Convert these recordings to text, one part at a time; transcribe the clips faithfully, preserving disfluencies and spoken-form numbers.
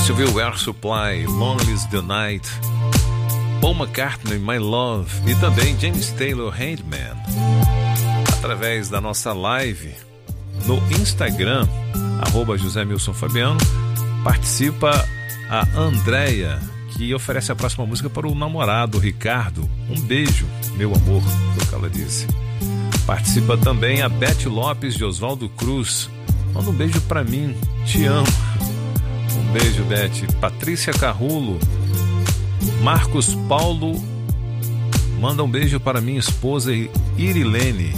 Você ouviu Air Supply, Lonely is the Night, Paul McCartney, My Love e também James Taylor, Handman. Através da nossa live no Instagram, arroba José Milson Fabiano, participa a Andréia, que oferece a próxima música para o namorado Ricardo. Um beijo, meu amor, foi o que ela disse. Participa também a Beth Lopes de Oswaldo Cruz. Manda um beijo para mim, te amo. Um beijo, Beth. Patrícia Carrulo, Marcos Paulo, manda um beijo para minha esposa Irilene.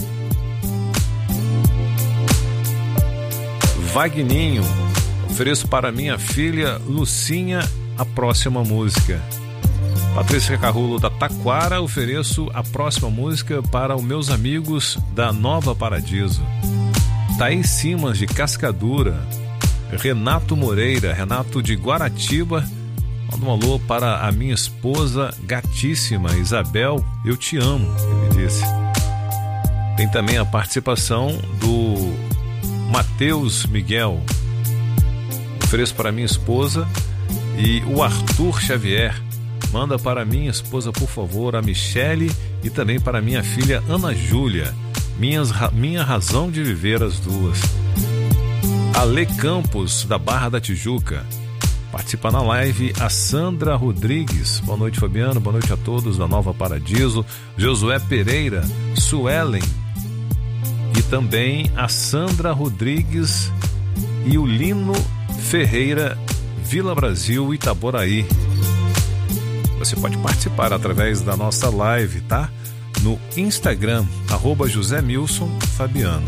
Vagninho, ofereço para minha filha Lucinha a próxima música. Patrícia Carrulo da Taquara, ofereço a próxima música para os meus amigos da Nova Paradiso. Thaís Simas de Cascadura, Renato Moreira, Renato de Guaratiba, manda um alô para a minha esposa gatíssima Isabel, eu te amo, ele disse. Tem também a participação do Matheus Miguel, ofereço para minha esposa, e o Arthur Xavier, manda para minha esposa, por favor, a Michele, e também para minha filha Ana Júlia, minhas, minha razão de viver as duas. Ale Campos, da Barra da Tijuca, participa na live a Sandra Rodrigues. Boa noite, Fabiano, boa noite a todos da Nova Paradiso. Josué Pereira, Suelen, e também a Sandra Rodrigues e o Lino Ferreira, Vila Brasil, Itaboraí. Você pode participar através da nossa live, tá? No Instagram, arroba José Milson Fabiano.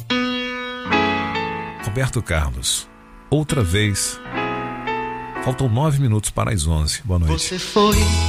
Roberto Carlos, outra vez. Faltam nove minutos para as onze. Boa noite. Você foi